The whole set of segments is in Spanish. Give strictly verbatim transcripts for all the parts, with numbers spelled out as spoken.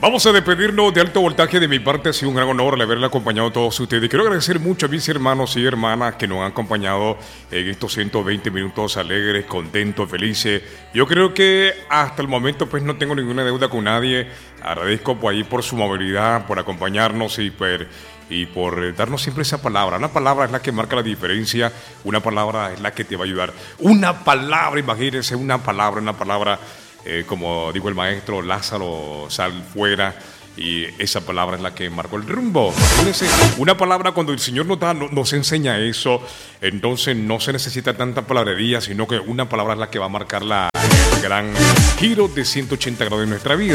Vamos a despedirnos de Alto Voltaje. De mi parte ha sido un gran honor el haberle acompañado a todos ustedes. Quiero agradecer mucho a mis hermanos y hermanas que nos han acompañado en estos ciento veinte minutos alegres, contentos, felices. Yo creo que hasta el momento pues no tengo ninguna deuda con nadie. Agradezco por ahí por su movilidad, por acompañarnos y por, y por darnos siempre esa palabra. Una palabra es la que marca la diferencia, una palabra es la que te va a ayudar. Una palabra, imagínense, una palabra, una palabra... Eh, como dijo el maestro Lázaro, sal fuera, y esa palabra es la que marcó el rumbo. Imagínense, una palabra cuando el Señor nos, da, nos enseña eso, entonces no se necesita tanta palabrería, sino que una palabra es la que va a marcar la el gran giro de ciento ochenta grados de nuestra vida.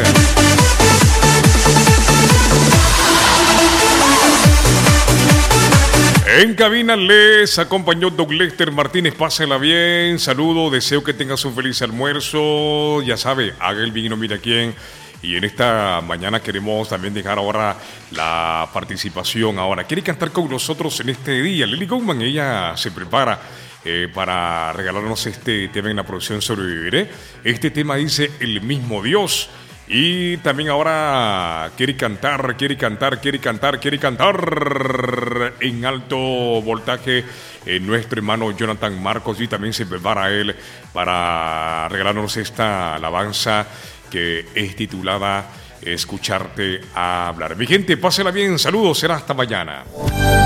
En cabina les acompañó Doug Lester Martínez. Pásela bien, saludo, deseo que tengas un feliz almuerzo. Ya sabe, haga el bien y no mire a quién. Y en esta mañana queremos también dejar ahora la participación. Ahora, quiere cantar con nosotros en este día. Lily Goldman, ella se prepara eh, para regalarnos este tema en la producción Sobreviviré. Este tema dice El mismo Dios. Y también ahora quiere cantar, quiere cantar, quiere cantar, quiere cantar en Alto Voltaje eh, nuestro hermano Jonathan Marcos, y también se prepara él para regalarnos esta alabanza que es titulada Escucharte hablar. Mi gente, pásela bien, saludos, será hasta mañana.